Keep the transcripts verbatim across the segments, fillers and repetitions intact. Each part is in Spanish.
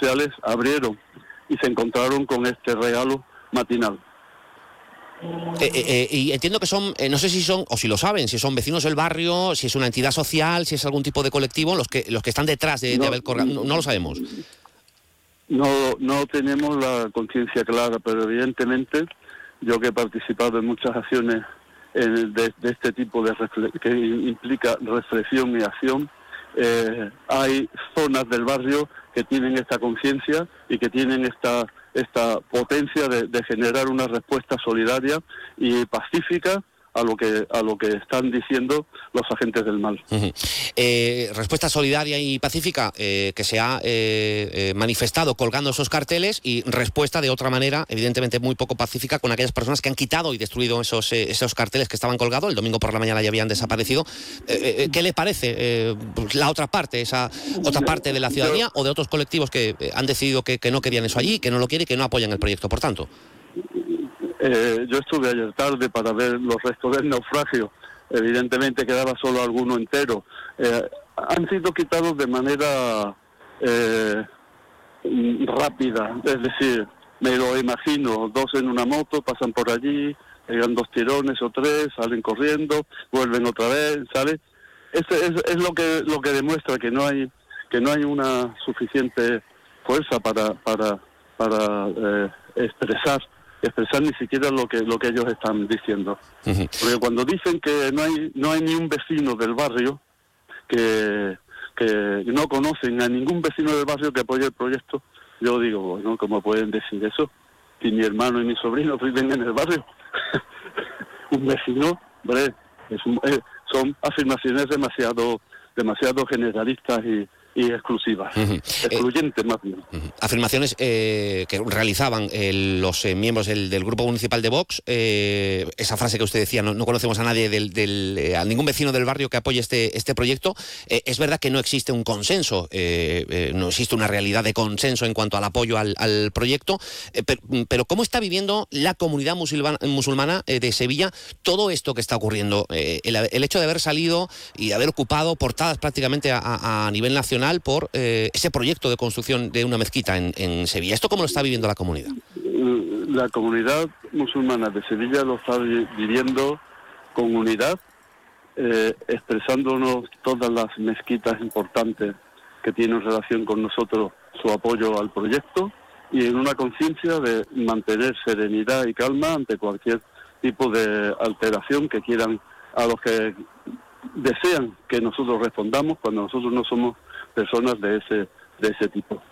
sociales abrieron y se encontraron con este regalo matinal. Eh, eh, y entiendo que son, eh, no sé si son, o si lo saben, si son vecinos del barrio, si es una entidad social, si es algún tipo de colectivo, los que los que están detrás de, no, de haber colgado, no, no lo sabemos. No, no tenemos la conciencia clara, pero evidentemente yo que he participado en muchas acciones en, de, de este tipo de refle- que implica reflexión y acción, eh, hay zonas del barrio que tienen esta conciencia y que tienen esta esta potencia de, de generar una respuesta solidaria y pacífica a lo que a lo que están diciendo los agentes del mal. Uh-huh. Eh, respuesta solidaria y pacífica eh, que se ha eh, eh, manifestado colgando esos carteles, y respuesta de otra manera, evidentemente muy poco pacífica, con aquellas personas que han quitado y destruido esos eh, esos carteles que estaban colgados. El domingo por la mañana ya habían desaparecido. Eh, eh, ¿Qué le parece eh, la otra parte, esa otra parte de la ciudadanía o de otros colectivos que eh, han decidido que, que no querían eso allí, que no lo quieren y que no apoyan el proyecto, por tanto? Eh, yo estuve ayer tarde para ver los restos del naufragio. Evidentemente quedaba solo alguno entero. Eh, han sido quitados de manera eh, rápida, es decir, me lo imagino, dos en una moto pasan por allí, pegan dos tirones o tres, salen corriendo, vuelven otra vez, ¿sale? Es, es, es lo que lo que demuestra que no hay que no hay una suficiente fuerza para para para eh, expresar expresar ni siquiera lo que lo que ellos están diciendo. Uh-huh. Porque cuando dicen que no hay no hay ni un vecino del barrio que que no conocen a ningún vecino del barrio que apoye el proyecto, yo digo, bueno, ¿cómo pueden decir eso? Si mi hermano y mi sobrino viven en el barrio. Un vecino, hombre, es un, es, son afirmaciones demasiado demasiado generalistas y y exclusivas, uh-huh. excluyentes eh, más bien. Uh-huh. Afirmaciones eh, que realizaban eh, los eh, miembros del, del grupo municipal de Vox, eh, esa frase que usted decía, no, no conocemos a nadie, del, del, eh, a ningún vecino del barrio que apoye este, este proyecto. Eh, es verdad que no existe un consenso, eh, eh, no existe una realidad de consenso en cuanto al apoyo al, al proyecto, eh, pero, pero ¿cómo está viviendo la comunidad musulmana, musulmana eh, de Sevilla todo esto que está ocurriendo? Eh, el, el hecho de haber salido y de haber ocupado portadas prácticamente a, a, a nivel nacional por eh, ese proyecto de construcción de una mezquita en, en Sevilla. ¿Esto cómo lo está viviendo la comunidad? La comunidad musulmana de Sevilla lo está viviendo con unidad, eh, expresándonos todas las mezquitas importantes que tienen relación con nosotros su apoyo al proyecto, y en una conciencia de mantener serenidad y calma ante cualquier tipo de alteración que quieran, a los que desean que nosotros respondamos cuando nosotros no somos personas de ese de ese tipo.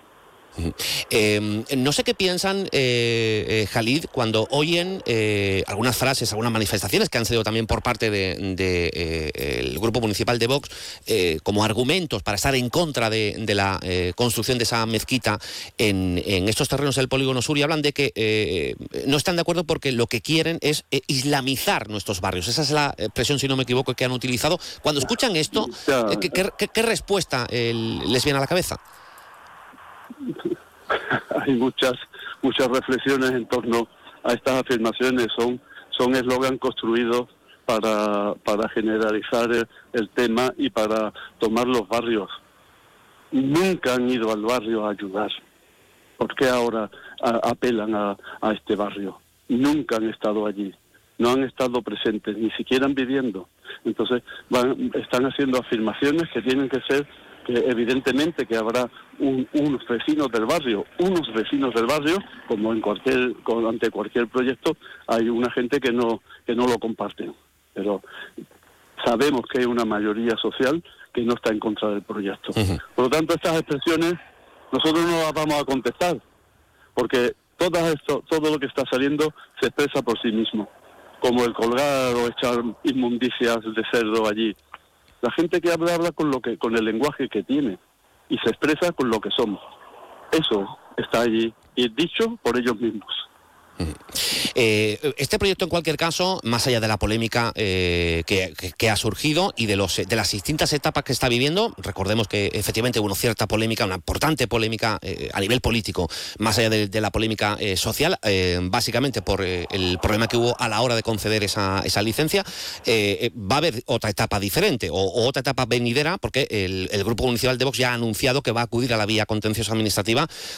Eh, no sé qué piensan, eh, eh, Khalid, cuando oyen eh, algunas frases, algunas manifestaciones que han salido también por parte del de, eh, el grupo municipal de Vox eh, como argumentos para estar en contra de, de la eh, construcción de esa mezquita en, en estos terrenos del polígono sur, y hablan de que eh, no están de acuerdo porque lo que quieren es eh, islamizar nuestros barrios. Esa es la expresión, si no me equivoco, que han utilizado. Cuando escuchan esto, eh, ¿qué, qué, qué respuesta eh, les viene a la cabeza? Hay muchas muchas reflexiones en torno a estas afirmaciones. Son son eslogan construidos para para generalizar el, el tema y para tomar los barrios. Nunca han ido al barrio a ayudar. ¿Por qué ahora a, apelan a, a este barrio? Nunca han estado allí, no han estado presentes, ni siquiera viviendo. Entonces van, están haciendo afirmaciones que tienen que ser, que evidentemente que habrá un, unos vecinos del barrio, unos vecinos del barrio, como en cualquier, ante cualquier proyecto, hay una gente que no que no lo comparte. Pero sabemos que hay una mayoría social que no está en contra del proyecto. Uh-huh. Por lo tanto, estas expresiones nosotros no las vamos a contestar, porque todo esto, todo lo que está saliendo se expresa por sí mismo, como el colgar o echar inmundicias de cerdo allí. La gente que habla, habla con lo que, con el lenguaje que tiene, y se expresa con lo que somos. Eso está allí, y dicho por ellos mismos. Eh, este proyecto, en cualquier caso, más allá de la polémica eh, que, que, que ha surgido y de los de las distintas etapas que está viviendo, recordemos que efectivamente hubo una cierta polémica, una importante polémica eh, a nivel político, más allá de, de la polémica eh, social, eh, básicamente por eh, el problema que hubo a la hora de conceder esa, esa licencia, eh, va a haber otra etapa diferente o, o otra etapa venidera, porque el, el Grupo Municipal de Vox ya ha anunciado que va a acudir a la vía contenciosa administrativa